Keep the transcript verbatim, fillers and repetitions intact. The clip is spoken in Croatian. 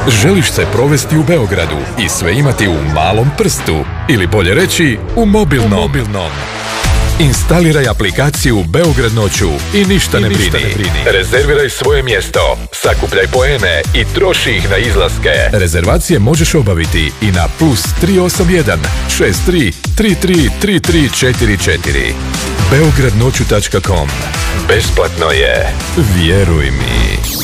Želiš se provesti u Beogradu i sve imati u malom prstu, ili bolje reći u mobilnom. U mobilnom. Instaliraj aplikaciju Beograd noću i ništa, I ne, ništa brini. ne brini. Rezerviraj svoje mjesto, sakupljaj poene i troši ih na izlaske. Rezervacije možeš obaviti i na plus tri osam jedan šest tri tri tri tri tri četiri četiri. beograd noću tačka com. Besplatno je. Vjeruj mi.